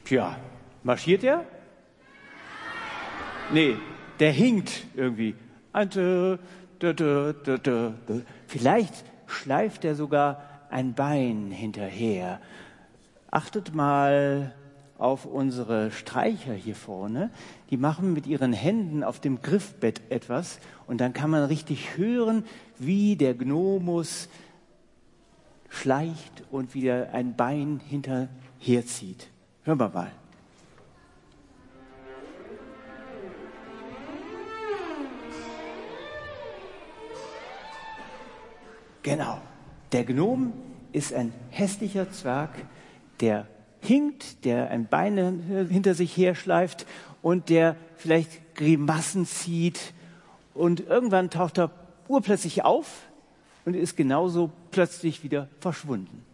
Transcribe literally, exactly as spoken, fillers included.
Tja, marschiert er? Nee, der hinkt irgendwie. Vielleicht schleift er sogar ein Bein hinterher. Achtet mal auf unsere Streicher hier vorne. Die machen mit ihren Händen auf dem Griffbett etwas und dann kann man richtig hören, wie der Gnomus schleicht und wieder ein Bein hinterherzieht. Hören wir mal. Genau. Der Gnom ist ein hässlicher Zwerg, der hinkt, der ein Bein hinter sich herschleift und der vielleicht Grimassen zieht. Und irgendwann taucht er urplötzlich auf und ist genauso plötzlich wieder verschwunden.